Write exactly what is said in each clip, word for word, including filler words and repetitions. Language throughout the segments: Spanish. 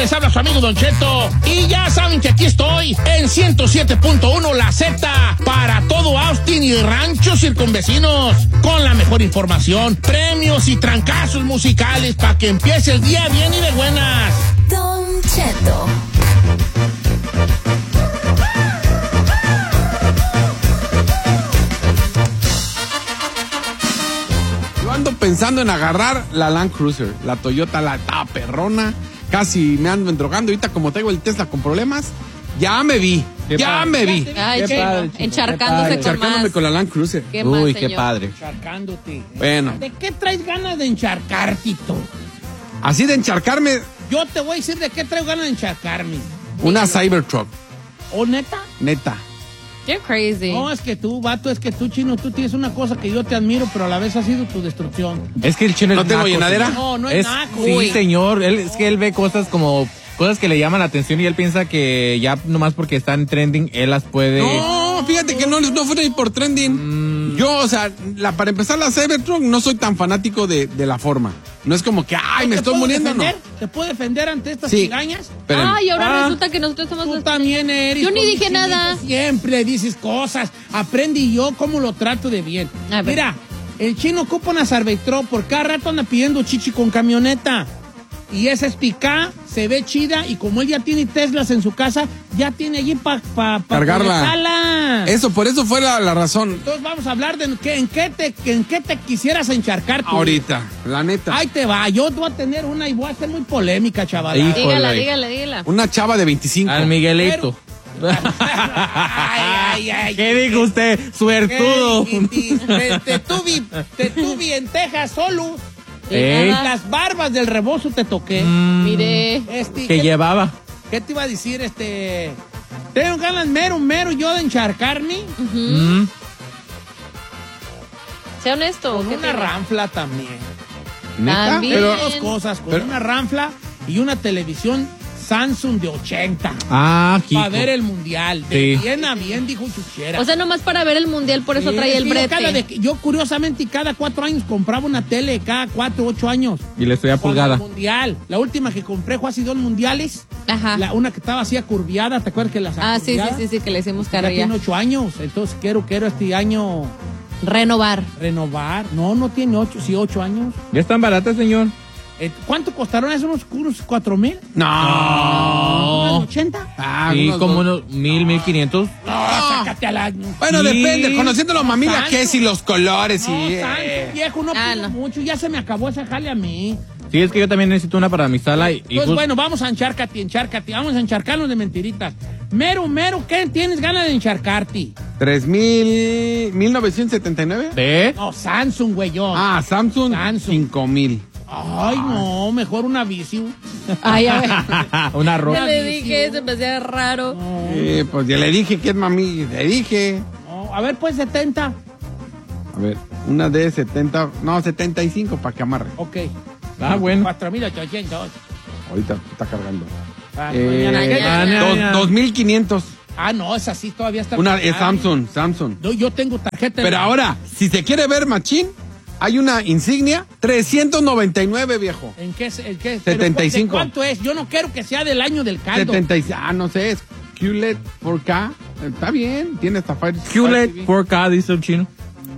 les habla su amigo Don Cheto. Y ya saben que aquí estoy en ciento siete punto uno La Z para todo Austin y ranchos circunvecinos. Con la mejor información, premios y trancazos musicales para que empiece el día bien y de buenas. Don Cheto. Yo ando pensando en agarrar la Land Cruiser, la Toyota, la estaba perrona. Casi me ando endrogando. Ahorita como tengo el Tesla con problemas, ya me vi. Qué ya padre. me vi. Ay, Qué che, padre, chico, encharcándose qué con Encharcándome más. con la Land Cruiser. ¿Qué más, Uy, qué señor? padre. Encharcándote. Bueno, ¿De qué traes ganas de encharcar, Tito? así de encharcarme, Yo te voy a decir de qué traigo ganas de encharcarme. una Cybertruck, ¿O neta? neta. You're crazy. No, es que tú, vato, es que tú, chino, tú tienes una cosa que yo te admiro, pero a la vez ha sido tu destrucción. Es que el chino ¿No es tengo naco, llenadera? señor. No, no es naco. Sí, Uy. señor. Él, es que él ve cosas como... Cosas que le llaman la atención y él piensa que ya nomás porque están trending, él las puede... No, fíjate que no, no fue ni por trending. Mm. Yo, o sea, la, para empezar la Cybertruck no soy tan fanático de, de la forma. No es como que, ay, me ¿Te estoy puedo muriendo, no. defender? ¿Te puedo defender ante estas Sí. cigañas? Espérenme. Ay, ahora Ah, resulta que nosotros somos Tú los... también eres. Yo ni con dije mi nada. chinito, siempre dices cosas. Aprendí yo cómo lo trato de bien. A ver. Mira, el chino ocupa una Cybertruck, por cada rato anda pidiendo chichi con camioneta. Y esa es picá, se ve chida, y como él ya tiene Teslas en su casa, ya tiene allí para pa, pa Cargarla. conectarla. Eso, por eso fue la, la razón. Entonces vamos a hablar de que, en, qué te, que, en qué te quisieras encharcar tú. Ahorita, la neta. Ahí te va, yo voy a tener una y voy a ser muy polémica, chaval. Hijo. Dígala, Joder. dígala, dígala. Una chava de veinticinco. Al Miguelito. Ay, ay, ay. ¿Qué dijo usted? Suertudo. Ey, Quintín, Te, te tuve, te tuve en Texas solo. Ey. Y las barbas del rebozo te toqué. Mire. Este, Que ¿qué, llevaba. ¿Qué te iba a decir? Este. Tengo ganas mero, mero yo de encharcarme Mm. Sea honesto. con ¿qué una tiene? ranfla también. ¿Neta? También. Pero, Dos cosas, con pero- una ranfla y una televisión Samsung de ochenta. Ah, Kiko. Para ver el mundial. De Sí. bien a bien, dijo Chuchera. O sea, nomás para ver el mundial, por eso Sí, trae es el que yo, brete. cada de- yo curiosamente cada cuatro años compraba una tele, cada cuatro, ocho años. Y le estoy a Cuando pulgada. el mundial. La última que compré fue hace dos mundiales. Ajá. La, una que estaba así curviada, ¿te acuerdas que las Ah, sí, sí, acurviadas? sí, sí, que le hicimos Ya carrilla. tiene ocho años, entonces quiero, quiero este año Renovar. renovar. No, no tiene ocho, sí, ocho años. Ya están baratas, señor. Eh, ¿Cuánto costaron esos unos, unos cuatro mil? No. ¿ochenta? Ah, Sí, unos como dos. unos mil, mil quinientos. No, sácate al año. Bueno, Sí. depende. Conociendo a la mamila, tanto. qué si los colores y... No, eh, tanto, viejo, no Ah, pido no. mucho. Ya se me acabó esa jale a mí. Sí, es que yo también necesito una para mi sala. Y, y Entonces, just- bueno, vamos a encharcarte, encharcate. Vamos a encharcarnos de mentiritas. Mero, mero, ¿qué tienes ganas de encharcarte? Tres mil... ¿mil novecientos setenta y nueve? ¿Ve? No, Samsung, güey, yo. Ah, Samsung. Samsung. Cinco mil. Ay, no, mejor una bici. Ay, a ver. Una Ya ropa. le dije, se me hacía raro. Eh, pues ya le dije que es mami. Le dije. No, a ver, pues setenta. A ver, una de setenta. No, setenta y cinco para que amarre. Ok. Ah, bueno. cuatro mil ochocientos. Ahorita está cargando. Ah, Eh, mañana. mañana. dos- ya. dos mil quinientos. Ah, no, esa sí todavía está. Una es Ah, Samsung, Samsung. No, yo tengo tarjeta. Pero ahora, si se quiere ver machín, hay una insignia trescientos noventa y nueve, viejo. ¿En qué? es- ¿En qué? setenta y cinco. ¿Pero ¿Cuánto es? Yo no quiero que sea del año del caldo. setenta y seis. Ah, no sé, es Q L E D cuatro K. Está bien, tiene esta Fire. Q L E D Fire T V. cuatro K, dice el chino.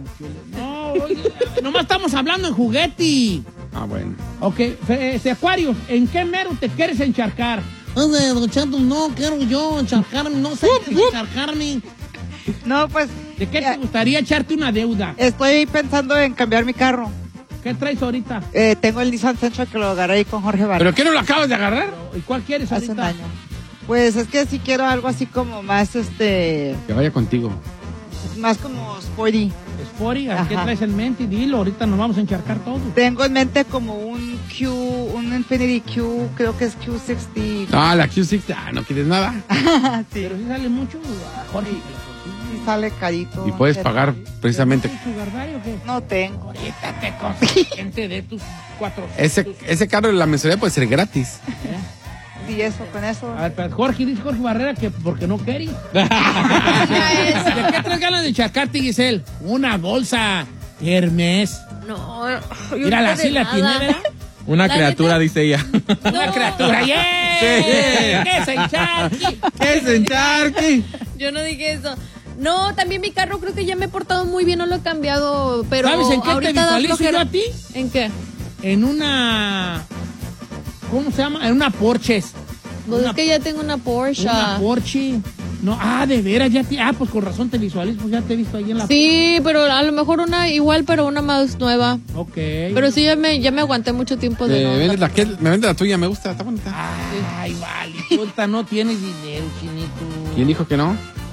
No, oye, nomás estamos hablando en juguete. Ah, bueno. Ok, fe- este Acuario, ¿en qué mero te quieres encharcar? Oye, Don Cheto, no quiero yo encharcarme, no sé qué es encharcarme. No, pues ¿De qué Ya. te gustaría echarte una deuda? estoy pensando en cambiar mi carro. ¿Qué traes ahorita? Eh, tengo el Nissan Sentra que lo agarré ahí con Jorge Vargas ¿Pero qué no lo acabas de agarrar? ¿Y cuál quieres hace un ahorita? año. Pues es que sí quiero algo así como más, este, Que vaya contigo. más como sporty. Sporty, ¿a qué Ajá. traes en mente? Dilo, ahorita nos vamos a encharcar todo. Tengo en mente como un Q, un Infinity Q, creo que es Q sesenta. Ah, la Q sesenta. Ah, no quieres nada. Sí, Pero si sale mucho, Jorge. sí sale carito. Y puedes Pero pagar precisamente. ¿Tienes sugar daddy o qué? No tengo. Ahorita te consciente de tus cuatro. Ese, ese carro de la mensualidad puede ser gratis. Sí, eso, con eso. A ver, pero Jorge, dice Jorge Barrera que porque no quiere. ¿De qué traes ganas de encharcarte, Giselle? Una bolsa Hermes. No, yo Mírala, no sé así de la tiene, nada. ¿verdad? Una La criatura, neta- dice ella. Una criatura, ¡yeah! Sí. ¡Que se encharque! ¿Qué es encharque? Yo no dije eso. No, también mi carro creo que ya me he portado muy bien, no lo he cambiado, pero ¿Sabes en qué te ahorita da visualizo flojera. yo a ti? ¿En qué? En una... ¿Cómo se llama? En una Porsche. Pues Una- es que ya tengo una Porsche. Una Porsche. No, ah, de veras, ya te... Ah, pues con razón te visualizo, pues ya te he visto ahí en la... Sí, pero a lo mejor una igual, pero una más nueva. Ok. Pero sí, ya me, ya me aguanté mucho tiempo de Me no. vende la, que- me vende la tuya, me gusta, está bonita. Ay, vale, puta, no tienes dinero, chinito. ¿Quién dijo que no?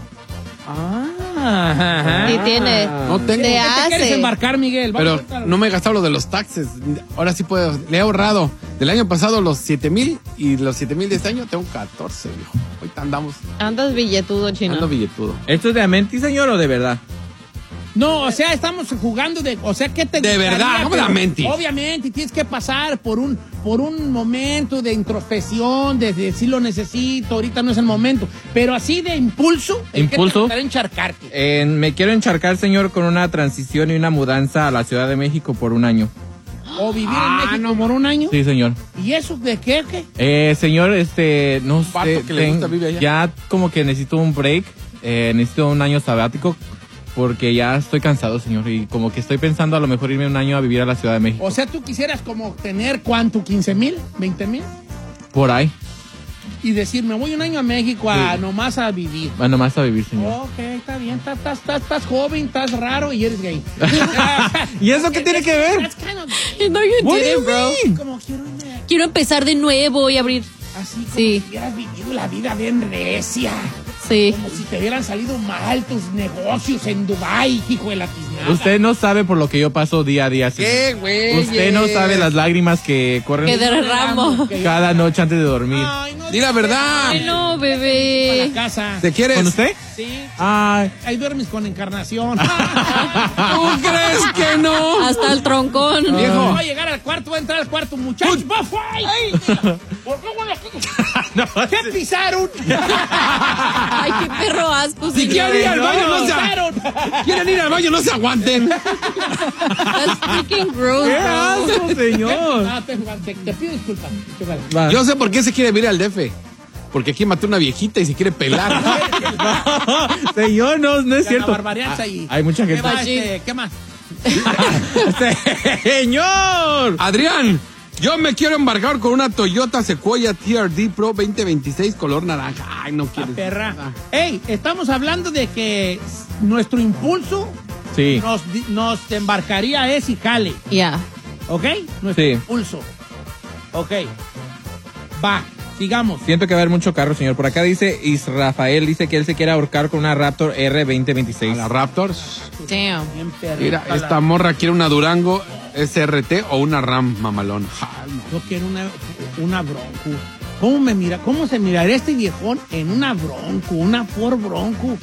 Ah, Sí tienes. No tengo. Te ¿Qué te quieres hace. embarcar, Miguel? Vamos Pero ahorita. no me he gastado lo de los taxes. Ahora sí puedo. Le he ahorrado. Del año pasado los siete mil y los siete mil de este año tengo catorce, viejo. Ahorita andamos. Andas billetudo, chino. Ando billetudo. ¿Esto es de Amenti, señor, o de verdad? No, o sea, estamos jugando de... O sea, ¿qué te De gustaría? verdad, ¿cómo Pero la menti? Obviamente, tienes que pasar por un, por un momento de introspección, de decir lo necesito, ahorita no es el momento. Pero así de impulso, ¿en qué te ¿Impulso? gustaría encharcarte? Eh, me quiero encharcar, señor, con una transición y una mudanza a la Ciudad de México por un año. ¿O vivir Ah, en México no. por un año? Sí, señor. ¿Y eso de qué, qué? Eh, señor, este, no vato sé, que le gusta vive allá. ya como que necesito un break, eh, necesito un año sabático, porque ya estoy cansado, señor, y como que estoy pensando a lo mejor irme un año a vivir a la Ciudad de México. O sea, tú quisieras como tener, ¿cuánto? ¿quince mil? ¿veinte mil? Por ahí, Y decir, me voy un año a México a Sí. nomás a vivir. va nomás a vivir, señor. Ok, está bien, estás, estás, estás, estás joven, estás raro y eres gay. ¿Y eso qué tiene que ver? That's kind of No, you What do you didn't, bro. mean? como quiero irme Quiero empezar de nuevo y abrir. así como Sí. si hubieras vivido la vida bien recia. Sí. Como si te hubieran salido mal tus negocios en Dubái, hijo de la tiznada. Usted no sabe por lo que yo paso día a día, señor. ¿Qué, güey? Usted no sabe las lágrimas que corren Que derramo. Que yo- cada noche antes de dormir. Ay, no Di la verdad. Ay, no, a la bebé. casa. ¿Te quieres? ¿Con usted? Sí. Ay, Ahí duermes con Encarnación. ¿Tú crees que no? Hasta el troncón. Viejo. Va a llegar al cuarto, va a entrar al cuarto, muchachos. ¡Va, ¡Ay! ¿Por qué huele aquí? no, ¿Qué pisaron? Ay, qué perro asco, Si señor. quieren ir al baño, no se pisaron. quieren ir al baño, no se aguanten. That's freaking gross, qué bro. asco, señor. No, te, te, te pido disculpas. Qué vale. Va. Yo sé por qué se quiere ir al D F. Porque aquí mató una viejita y se quiere pelar. Señor, no, no es La cierto. barbaridad ahí. Hay mucha ¿Qué gente. más? Este, ¿Qué más? Señor. Adrián, yo me quiero embarcar con una Toyota Sequoia T R D Pro veinte veintiséis color naranja. Ay, no La quiero. perra. Ey, estamos hablando de que nuestro impulso Sí. nos, di- nos embarcaría es y jale. Ya. ¿Ok? Nuestro Sí. impulso. Ok. Va, sigamos. Siento que va a haber mucho carro, señor. Por acá dice Israfael, dice que él se quiere ahorcar con una Raptor R veinte veintiséis. A la Raptors. Damn. Bien perrita Mira, la- esta morra quiere una Durango S R T o una Ram mamalón. Ay, no. Yo quiero una, una Bronco. ¿Cómo me mira? ¿Cómo se mirará este viejón en una Bronco? Una Ford Bronco.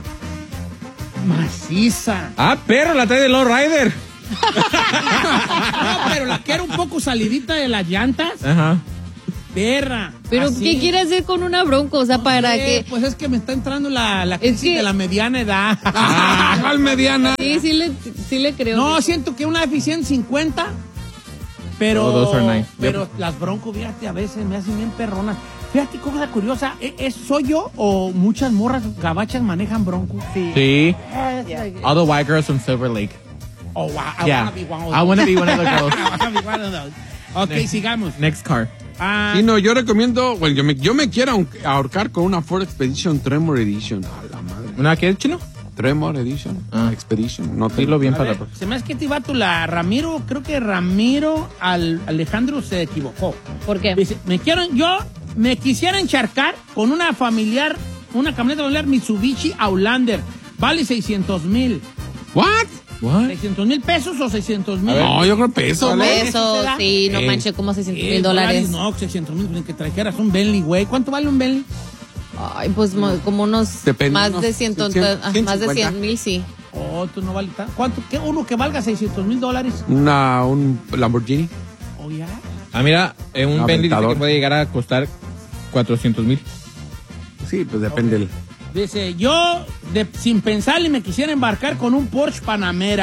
Maciza. Ah, perro, la trae de Low Rider. No, pero la quiero un poco salidita de las llantas. Ajá. Perra. Pero, así. ¿qué quiere hacer con una bronco? O sea, para Eh, que... Pues es que me está entrando la, la crisis que- de la mediana edad. Ah, ¿cuál mediana? Sí, sí le, sí le creo. No, siento que una F ciento cincuenta, pero, Oh, those are nice. pero las Bronco, fíjate, a veces me hacen bien perronas. Fíjate, cosa curiosa, ¿e- ¿es, ¿soy yo o muchas morras gabachas manejan Bronco? Sí. Sí. All the white girls from Silver Lake. Oh, wow, I Yeah. wanna be one of I wanna be one of those. those girls. I wanna be one of those. Ok, sigamos. Next car. Ah, Sí, no, yo recomiendo, bueno, yo me, yo me quiero ahor- ahorcar con una Ford Expedition Tremor Edition. A la madre. ¿Una qué, chino? Tremor Edition. Ah. Expedition. No te Dilo bien a para ver, la próxima. se me hace que este vato, la Ramiro, creo que Ramiro al, Alejandro se equivocó. ¿Por qué? Dice, me quiero, yo me quisiera encharcar con una familiar, una camioneta familiar Mitsubishi Outlander. Vale seiscientos mil. ¿What? What? ¿seiscientos mil pesos o seiscientos mil? No, yo creo peso, ¿no? Eso, sí, no Eh, manches, como seiscientos Eh, mil dólares. No, seiscientos mil, que trajeras un Bentley, güey. ¿Cuánto vale un Bentley? Ay, pues mo- como unos Depende, más unos de ciento, cien, ah, ciento más de cincuenta. cien mil, sí. Oh, tú no vale tanto. ¿Cuánto? ¿Qué? Uno que valga seiscientos mil dólares. Una, un Lamborghini. Oh, ya. Ah, mira, eh, un Bentley dice Aventador. que puede llegar a costar cuatrocientos mil. Sí, pues depende del... Dice, yo de- sin pensarle me quisiera embarcar con un Porsche Panamera.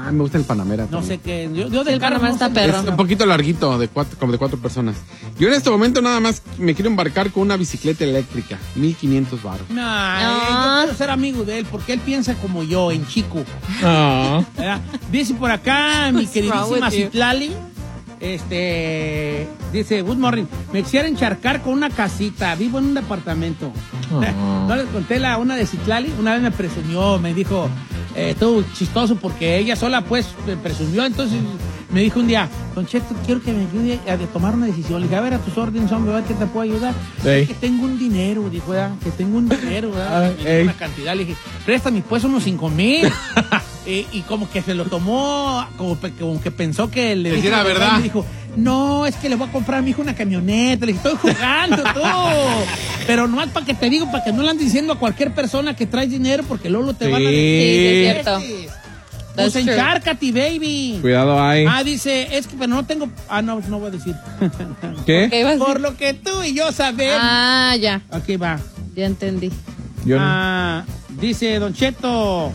Ah, me gusta el Panamera. No también. sé qué. Yo, yo de El carro Panamá no está sé. perro. Es un poquito larguito, de cuatro, como de cuatro personas. Yo en este momento nada más me quiero embarcar con una bicicleta eléctrica, mil quinientos baros. Nah, Ah. yo quiero ser amigo de él porque él piensa como yo, en chico. Ah. ¿Verdad? Dice por acá mi What's wrong queridísima with you? Citlali. Este. Dice, good morning. Me quisiera encharcar con una casita. Vivo en un departamento. Ah. No les conté la una de Citlali. Una vez me presumió, me dijo, eh, todo chistoso porque ella sola pues me presumió. Entonces me dijo un día, Don Cheto, quiero que me ayude a de tomar una decisión. Le dije, a ver, a tus órdenes, hombre, a ver qué te puedo ayudar. Ey. Es que tengo un dinero, dijo, ¿verdad? Que tengo un dinero, ¿verdad? Ah, Me dijo ey. una cantidad. Le dije, préstame pues unos cinco mil. Eh, y como que se lo tomó, como, pe- como que pensó que le Que dije sí era la verdad. y me dijo, no, es que le voy a comprar a mi hijo una camioneta. Le dije, estoy jugando tú. Pero nomás para que te digo, para que no le andes diciendo a cualquier persona que traes dinero, porque luego te Sí. van a Sí, es decir. cierto. Pues That's true. encárcate, baby. Cuidado ahí. Ah, dice, es que pero no tengo. Ah, no, no voy a decir. ¿Qué? ¿Qué ibas a Por decir? lo que tú y yo sabemos. Ah, ya. Aquí va. Ya entendí. Yo no. Ah, dice Don Cheto,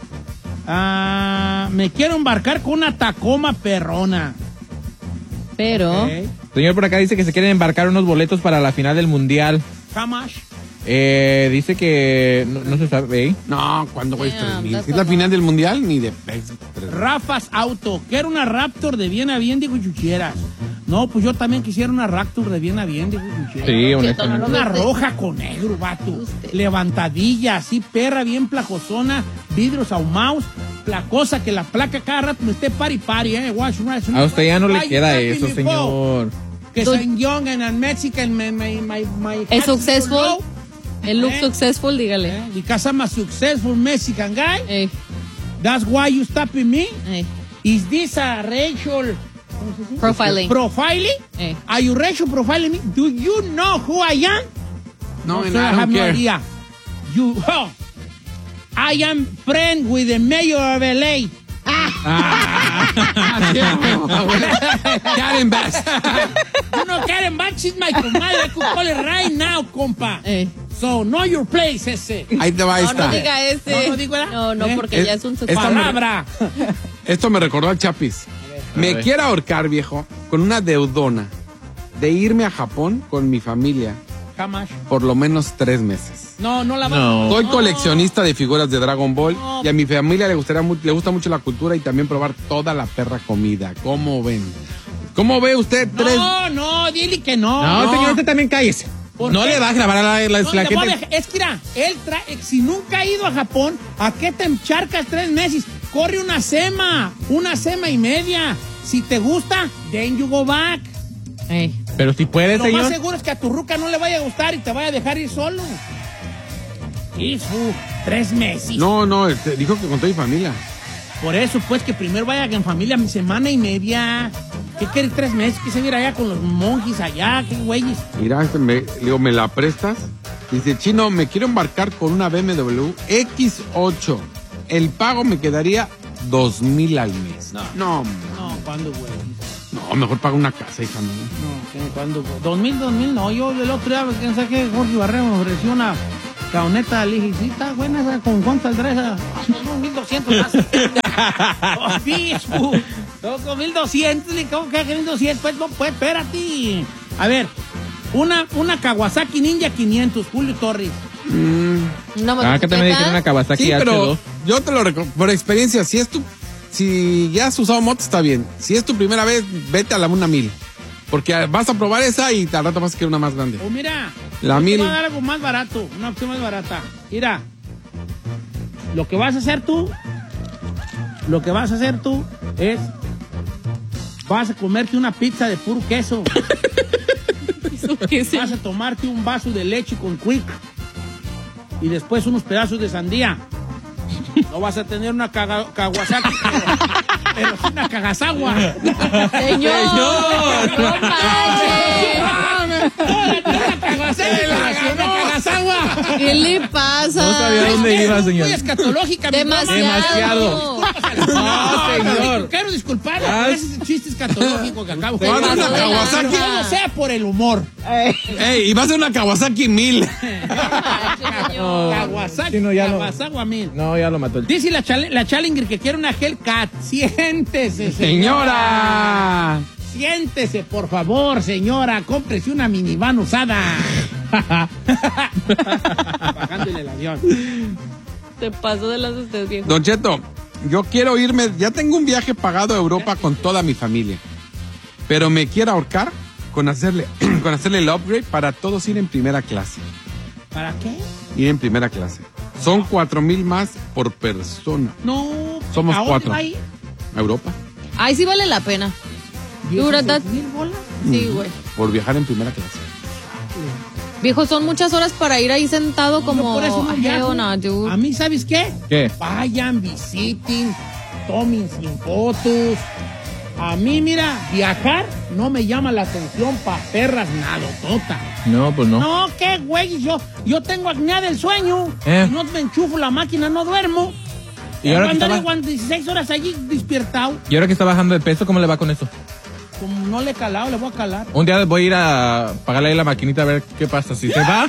ah, me quiero embarcar con una Tacoma perrona. Pero. Ok. Señor, por acá dice que se quieren embarcar unos boletos para la final del mundial. How much? Eh, dice que no, no se sabe. ¿eh? No, ¿cuándo güey? Yeah, tres mil. that's Si es la a lot. final del mundial, ni de pex. tres mil. Rafas Auto, quiero una Raptor de bien a bien, dijo Chucheras. No, pues yo también quisiera una Raptor de bien a bien, dijo Chucheras. Sí, no honestamente. lo Una viste. roja con negro, vato. Usted. Levantadilla, así, perra, bien plajosona, vidrios ahumados, placosa, que la placa cada rato me esté pari pari, eh. Watch, watch, A usted ya no le watch, queda watch, eso, watch, señor. Que Tú- soy young and I'm Mexican, my, my, my, my ¿Es heart successful? low, El look Eh. successful, dígale. eh, because I'm a successful Mexican guy. Ey, That's why you stopping me. ey. Is this a racial Profiling. profiling? Eh. Are you racial profiling me? Do you know who I am? No, and sir, I I don't have no care. idea. You, oh, I am friend with the mayor of L A. Karen Bass. You know Karen Bach, she's my comadre. I could call it right now, compa. Ey. So, know your place, ese. Ahí te va No, esta. no diga ese. No, no digo, ¿verdad? No, no, ¿Eh? porque Es- ya es un esta successful. me- Palabra. Esto me recordó al Chapis. Me ver. quiero ahorcar, viejo, con una deudona de irme a Japón con mi familia Jamás. por lo menos tres meses. No, no la va No. Soy coleccionista de figuras de Dragon Ball No. y a mi familia le gustaría mu- le gusta mucho la cultura y también probar toda la perra comida. ¿Cómo ven? ¿Cómo ve usted tres? No, no, dile que no. No, señor, usted también cállese. ¿Por No qué? le va a grabar a la, la, No, la le voy a gente. dejar- es que mira, él trae, si nunca ha ido a Japón, ¿a qué te encharcas tres meses? Corre una sema, una sema y media. Si te gusta, then you go back. Ey. Pero si puede, Lo más señor. seguro es que a tu ruca no le vaya a gustar y te vaya a dejar ir solo. Hijo, tres meses. No, no, este, dijo que con toda mi familia. Por eso, pues, que primero vaya en familia mi semana y media. ¿Qué quiere tres meses? Que se ir allá con los monjes allá, qué güeyes. Mira, este me, le digo, ¿me la prestas? Dice, Chino, me quiero embarcar con una B M W X ocho. El pago me quedaría dos mil al mes. No, no, No, ¿cuándo, güey? no, mejor pago una casa, hija. No. No, ¿qué? ¿Cuándo? Dos mil, dos mil, no. Yo el otro día, ¿quién sabe qué? Jorge Barrero me ofreció una caoneta. Le dije, sí, está buena esa, ¿con cuánto saldrá esa? Con mil doscientos más. Oh, bicho. No, con mil doscientos. Le dije, ¿cómo que mil doscientos? Pues, no, pues, espérate. A ver, una, una Kawasaki Ninja quinientos, Julio Torres. Una Ah, que también tiene una Kawasaki Sí, H pero dos. yo te lo recomiendo, por experiencia, si es tu, si ya has usado moto está bien. Si es tu primera vez, vete a la una mil. Porque vas a probar esa y al rato vas a querer una más grande. O mira, La yo te mil. voy a dar algo más barato, una opción más barata. Mira, lo que vas a hacer tú, lo que vas a hacer tú es, vas a comerte una pizza de puro queso. Vas a tomarte un vaso de leche con Quick y después unos pedazos de sandía. No vas a tener una caga- Kawasaki, pero, pero sí una Kagasawa. Señor, no manches. Una Kawasaki, una Kagasawa. ¿Qué le pasa? No sabía dónde iba, señor. Muy escatológica, mi broma. Demasiado. Demasiado. No, señor. Quiero disculpar Ah. por ese chiste escatológico que acabo de Va a dar una Kawasaki. Todo sea por el humor. Ey, y va a ser una Kawasaki mil. No, Kawasaki, sí, no, ya no. Kawasaki a mil. No, ya lo mató el Dice la, chale- la Challenger que quiere una Hellcat. Siéntese, Señora. Siéntese, por favor, señora. Cómprese una minivan usada. Bajándole el avión. Te paso de las de ustedes, viejo. Don Cheto, yo quiero irme, ya tengo un viaje pagado a Europa con toda mi familia, pero me quiero ahorcar con hacerle, con hacerle el upgrade para todos ir en primera clase. ¿Para qué? Ir en primera clase. Son cuatro mil más por persona. No. Somos ¿a dónde cuatro. va a ir? A Europa. Ay, sí vale la pena. Dura, ¿dieciséis mil bolas? Sí, güey. Por viajar en primera clase. Viejo, son muchas horas para ir ahí sentado Yo como... por eso no Hell viajo. no, dude. A mí, ¿sabes qué? ¿Qué? Vayan, visiten, tomen sin fotos. A mí, mira, viajar no me llama la atención pa' perras nadotota. No, pues no. No, qué güey, yo, yo tengo apnea del sueño. Eh. Si no me enchufo la máquina, no duermo. ¿Y ahora que andar estaba- igual dieciséis horas allí despiertado. Y ahora que está bajando de peso, ¿cómo le va con eso? Como no le he calado, le voy a calar. Un día voy a ir a pagarle ahí la maquinita a ver qué pasa. Si se va.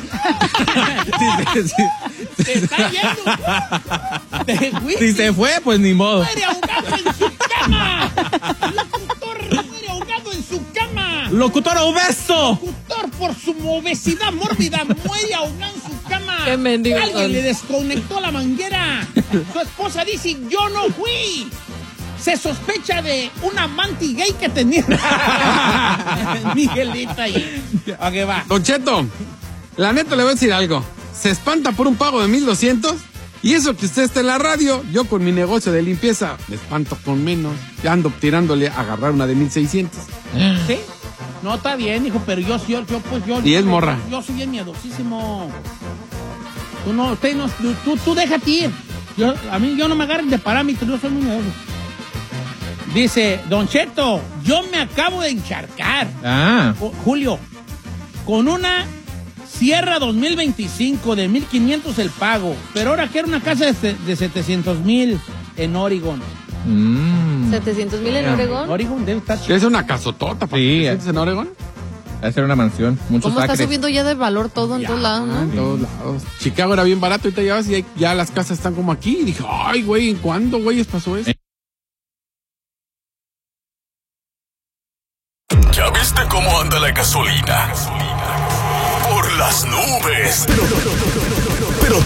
si, se- si- ¡Se está yendo! ¡Te fuiste! si se fue, pues ni modo. ¡Muere ahogado en su cama! ¡Locutor muere ahogado en su cama! ¡Locutor obeso! Locutor por su obesidad mórbida muere ahogado en su cama. Qué mendigo Alguien son. le desconectó la manguera. Su esposa dice, yo no fui. Se sospecha de un amante gay que tenía. Miguelita ahí. Ok, va. Don Cheto, la neta le voy a decir algo. Se espanta por un pago de mil doscientos y eso que usted está en la radio, yo con mi negocio de limpieza me espanto con menos. Ya ando tirándole a agarrar una de mil seiscientos. ¿Sí? No, está bien, hijo, pero yo, yo, yo pues yo... Y es yo- morra. Yo soy bien miedosísimo. Tú no, usted no, tú, tú, tú déjate ir. Yo, a mí, yo no me agarren de parámetros, yo soy muy miedoso. Dice, Don Cheto, yo me acabo de encharcar, Ah. Ju- Julio, con una Sierra dos mil veinticinco de mil quinientos el pago, pero ahora quiero una casa de, se- de setecientos mil en Oregon. Mm. setecientos mil en Oregón. Oregon debe estar Que chido. es una casotota para Sí, que te eh. sientes en Oregón. Va a ser una mansión. Muchos ¿Cómo está acres. subiendo ya de valor todo en todos lados, En no? todos lados. Chicago era bien barato, ahorita ya vas y hay- ya las casas están como aquí. Y dije, ay, güey, ¿en cuándo, güeyes, pasó eso? ¿Ya viste cómo anda la gasolina? Por las nubes.